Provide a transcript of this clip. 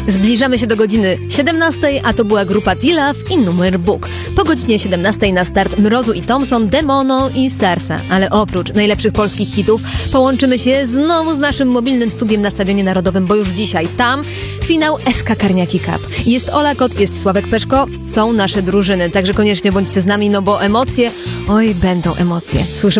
Zbliżamy się do godziny 17, a to była grupa T-Love i Numer Book. Po godzinie 17 na start Mrozu i Thompson, Demono i Sarsa. Ale oprócz najlepszych polskich hitów połączymy się znowu z naszym mobilnym studiem na Stadionie Narodowym, bo już dzisiaj tam finał SK Karniaki Cup. Jest Ola Kot, jest Sławek Peszko, są nasze drużyny, także koniecznie bądźcie z nami, no bo emocje, oj, będą emocje. Słyszymy